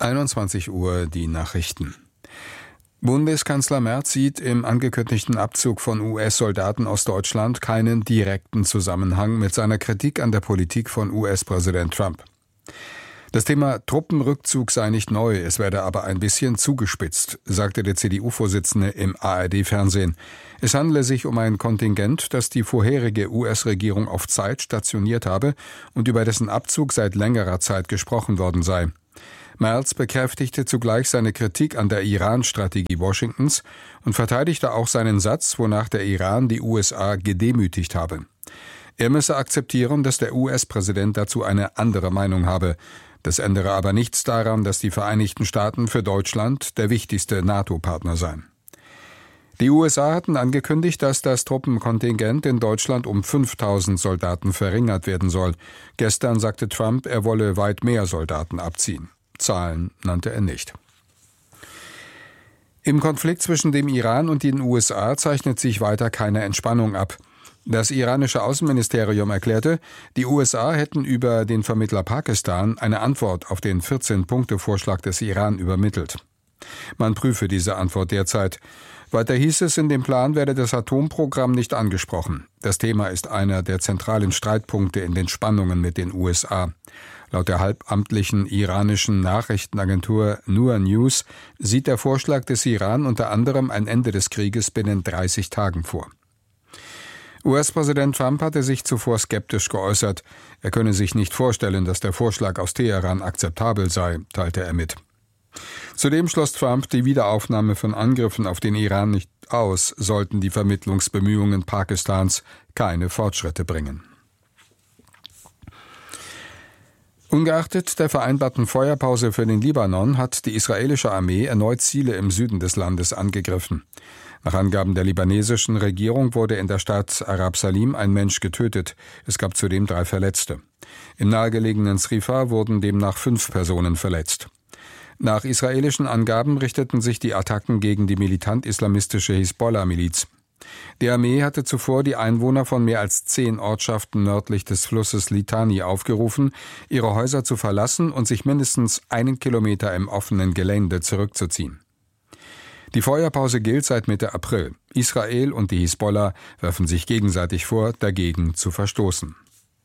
21 Uhr die Nachrichten. Bundeskanzler Merz sieht im angekündigten Abzug von US-Soldaten aus Deutschland keinen direkten Zusammenhang mit seiner Kritik an der Politik von US-Präsident Trump. Das Thema Truppenrückzug sei nicht neu, es werde aber ein bisschen zugespitzt, sagte der CDU-Vorsitzende im ARD-Fernsehen. Es handele sich um ein Kontingent, das die vorherige US-Regierung auf Zeit stationiert habe und über dessen Abzug seit längerer Zeit gesprochen worden sei. Merz bekräftigte zugleich seine Kritik an der Iran-Strategie Washingtons und verteidigte auch seinen Satz, wonach der Iran die USA gedemütigt habe. Er müsse akzeptieren, dass der US-Präsident dazu eine andere Meinung habe. Das ändere aber nichts daran, dass die Vereinigten Staaten für Deutschland der wichtigste NATO-Partner seien. Die USA hatten angekündigt, dass das Truppenkontingent in Deutschland um 5.000 Soldaten verringert werden soll. Gestern sagte Trump, er wolle weit mehr Soldaten abziehen. Zahlen nannte er nicht. Im Konflikt zwischen dem Iran und den USA zeichnet sich weiter keine Entspannung ab. Das iranische Außenministerium erklärte, die USA hätten über den Vermittler Pakistan eine Antwort auf den 14-Punkte-Vorschlag des Iran übermittelt. Man prüfe diese Antwort derzeit. Weiter hieß es, in dem Plan werde das Atomprogramm nicht angesprochen. Das Thema ist einer der zentralen Streitpunkte in den Spannungen mit den USA. Laut der halbamtlichen iranischen Nachrichtenagentur Noor News sieht der Vorschlag des Iran unter anderem ein Ende des Krieges binnen 30 Tagen vor. US-Präsident Trump hatte sich zuvor skeptisch geäußert. Er könne sich nicht vorstellen, dass der Vorschlag aus Teheran akzeptabel sei, teilte er mit. Zudem schloss Trump die Wiederaufnahme von Angriffen auf den Iran nicht aus, sollten die Vermittlungsbemühungen Pakistans keine Fortschritte bringen. Ungeachtet der vereinbarten Feuerpause für den Libanon hat die israelische Armee erneut Ziele im Süden des Landes angegriffen. Nach Angaben der libanesischen Regierung wurde in der Stadt Arab Salim ein Mensch getötet. Es gab zudem 3 Verletzte. Im nahegelegenen Srifa wurden demnach 5 Personen verletzt. Nach israelischen Angaben richteten sich die Attacken gegen die militant-islamistische Hisbollah-Miliz. Die Armee hatte zuvor die Einwohner von mehr als 10 Ortschaften nördlich des Flusses Litani aufgerufen, ihre Häuser zu verlassen und sich mindestens 1 Kilometer im offenen Gelände zurückzuziehen. Die Feuerpause gilt seit Mitte April. Israel und die Hisbollah werfen sich gegenseitig vor, dagegen zu verstoßen.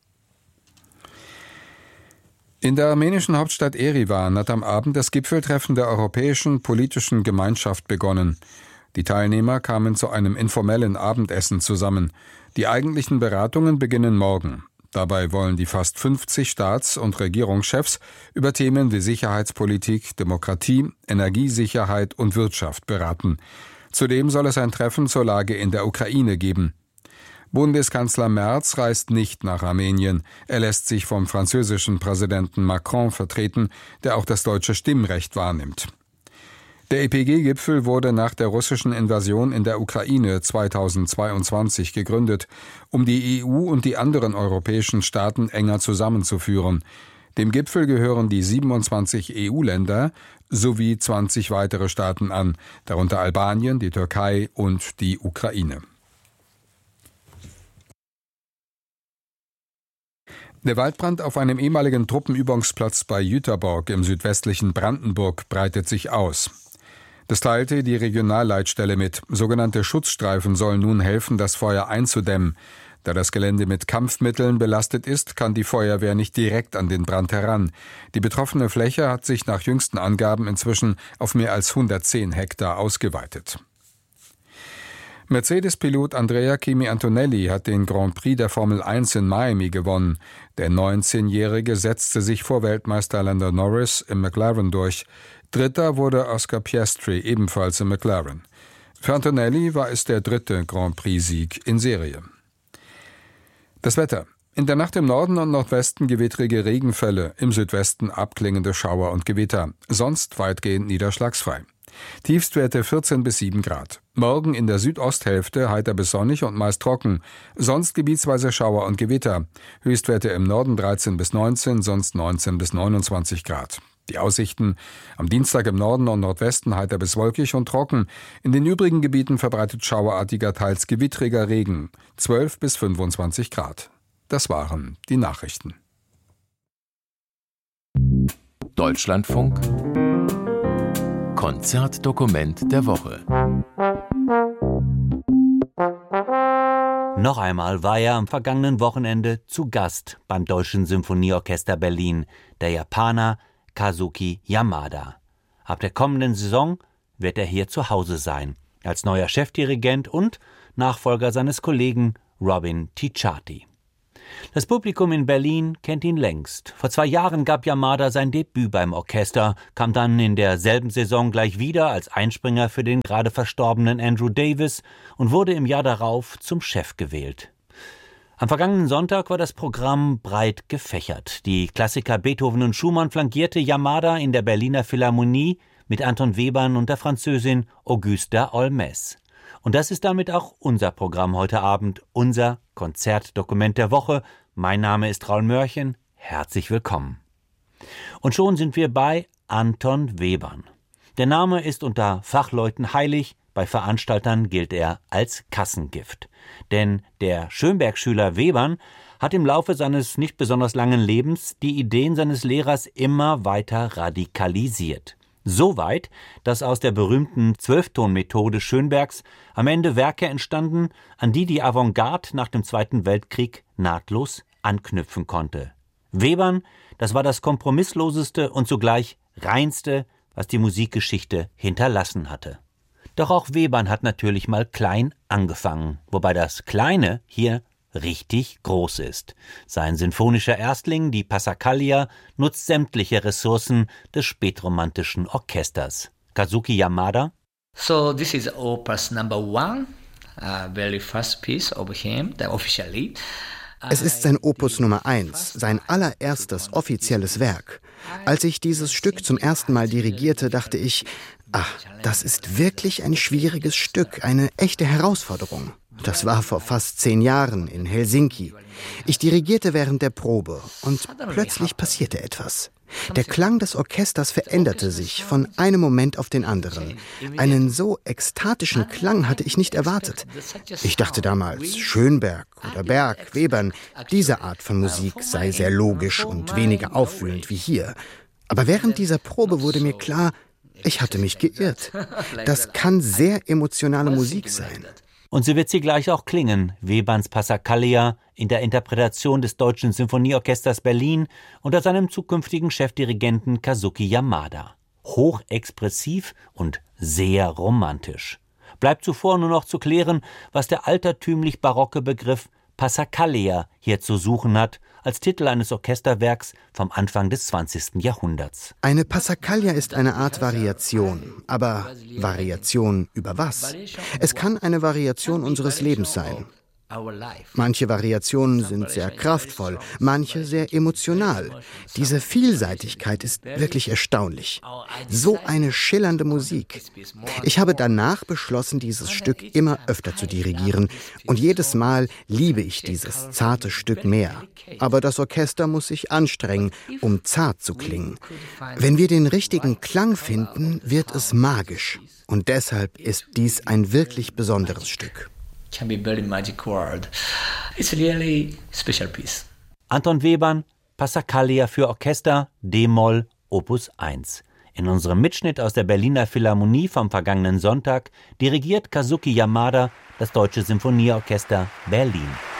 In der armenischen Hauptstadt Erivan hat am Abend das Gipfeltreffen der Europäischen Politischen Gemeinschaft begonnen. Die Teilnehmer kamen zu einem informellen Abendessen zusammen. Die eigentlichen Beratungen beginnen morgen. Dabei wollen die fast 50 Staats- und Regierungschefs über Themen wie Sicherheitspolitik, Demokratie, Energiesicherheit und Wirtschaft beraten. Zudem soll es ein Treffen zur Lage in der Ukraine geben. Bundeskanzler Merz reist nicht nach Armenien. Er lässt sich vom französischen Präsidenten Macron vertreten, der auch das deutsche Stimmrecht wahrnimmt. Der EPG-Gipfel wurde nach der russischen Invasion in der Ukraine 2022 gegründet, um die EU und die anderen europäischen Staaten enger zusammenzuführen. Dem Gipfel gehören die 27 EU-Länder sowie 20 weitere Staaten an, darunter Albanien, die Türkei und die Ukraine. Der Waldbrand auf einem ehemaligen Truppenübungsplatz bei Jüterborg im südwestlichen Brandenburg breitet sich aus. Das teilte die Regionalleitstelle mit. Sogenannte Schutzstreifen sollen nun helfen, das Feuer einzudämmen. Da das Gelände mit Kampfmitteln belastet ist, kann die Feuerwehr nicht direkt an den Brand heran. Die betroffene Fläche hat sich nach jüngsten Angaben inzwischen auf mehr als 110 Hektar ausgeweitet. Mercedes-Pilot Andrea Kimi Antonelli hat den Grand Prix der Formel 1 in Miami gewonnen. Der 19-Jährige setzte sich vor Weltmeister Lando Norris im McLaren durch. Dritter wurde Oscar Piastri, ebenfalls im McLaren. Für Antonelli war es der 3. Grand Prix-Sieg in Serie. Das Wetter. In der Nacht im Norden und Nordwesten gewittrige Regenfälle, im Südwesten abklingende Schauer und Gewitter, sonst weitgehend niederschlagsfrei. Tiefstwerte 14 bis 7 Grad. Morgen in der Südosthälfte heiter bis sonnig und meist trocken, sonst gebietsweise Schauer und Gewitter. Höchstwerte im Norden 13 bis 19, sonst 19 bis 29 Grad. Die Aussichten: am Dienstag im Norden und Nordwesten heiter bis wolkig und trocken. In den übrigen Gebieten verbreitet schauerartiger, teils gewittriger Regen. 12 bis 25 Grad. Das waren die Nachrichten. Deutschlandfunk Konzertdokument der Woche. Noch einmal war er am vergangenen Wochenende zu Gast beim Deutschen Symphonieorchester Berlin, der Japaner Kazuki Yamada. Ab der kommenden Saison wird er hier zu Hause sein, als neuer Chefdirigent und Nachfolger seines Kollegen Robin Ticciati. Das Publikum in Berlin kennt ihn längst. Vor 2 Jahren gab Yamada sein Debüt beim Orchester, kam dann in derselben Saison gleich wieder als Einspringer für den gerade verstorbenen Andrew Davis und wurde im Jahr darauf zum Chef gewählt. Am vergangenen Sonntag war das Programm breit gefächert. Die Klassiker Beethoven und Schumann flankierte Yamada in der Berliner Philharmonie mit Anton Webern und der Französin Augusta Olmès. Und das ist damit auch unser Programm heute Abend, unser Konzertdokument der Woche. Mein Name ist Raul Mörchen. Herzlich willkommen. Und schon sind wir bei Anton Webern. Der Name ist unter Fachleuten heilig, bei Veranstaltern gilt er als Kassengift. Denn der Schönberg-Schüler Webern hat im Laufe seines nicht besonders langen Lebens die Ideen seines Lehrers immer weiter radikalisiert. So weit, dass aus der berühmten 12-Ton-Methode Schönbergs am Ende Werke entstanden, an die die Avantgarde nach dem Zweiten Weltkrieg nahtlos anknüpfen konnte. Webern, das war das kompromissloseste und zugleich reinste, was die Musikgeschichte hinterlassen hatte. Doch auch Webern hat natürlich mal klein angefangen, wobei das Kleine hier richtig groß ist. Sein sinfonischer Erstling, die Passacaglia, nutzt sämtliche Ressourcen des spätromantischen Orchesters. Kazuki Yamada. So this is Opus number 1, very first piece of him, officially. Es ist sein Opus Nummer 1, sein allererstes offizielles Werk. Als ich dieses Stück zum ersten Mal dirigierte, dachte ich, das ist wirklich ein schwieriges Stück, eine echte Herausforderung. Das war vor fast 10 Jahren in Helsinki. Ich dirigierte während der Probe und plötzlich passierte etwas. Der Klang des Orchesters veränderte sich von einem Moment auf den anderen. Einen so ekstatischen Klang hatte ich nicht erwartet. Ich dachte damals, Schönberg oder Berg, Webern, diese Art von Musik sei sehr logisch und weniger aufwühlend wie hier. Aber während dieser Probe wurde mir klar, ich hatte mich geirrt. Das kann sehr emotionale Musik sein. Und so wird sie gleich auch klingen, Weberns Passacaglia in der Interpretation des Deutschen Symphonieorchesters Berlin unter seinem zukünftigen Chefdirigenten Kazuki Yamada. Hochexpressiv und sehr romantisch. Bleibt zuvor nur noch zu klären, was der altertümlich barocke Begriff Passacaglia hier zu suchen hat, als Titel eines Orchesterwerks vom Anfang des 20. Jahrhunderts. Eine Passacaglia ist eine Art Variation. Aber Variation über was? Es kann eine Variation unseres Lebens sein. Manche Variationen sind sehr kraftvoll, manche sehr emotional. Diese Vielseitigkeit ist wirklich erstaunlich. So eine schillernde Musik. Ich habe danach beschlossen, dieses Stück immer öfter zu dirigieren. Und jedes Mal liebe ich dieses zarte Stück mehr. Aber das Orchester muss sich anstrengen, um zart zu klingen. Wenn wir den richtigen Klang finden, wird es magisch. Und deshalb ist dies ein wirklich besonderes Stück. Can be very magic word. It's really special piece. Anton Webern, Passacaglia für Orchester, D-Moll, Opus 1. In unserem Mitschnitt aus der Berliner Philharmonie vom vergangenen Sonntag dirigiert Kazuki Yamada das Deutsche Symphonieorchester Berlin.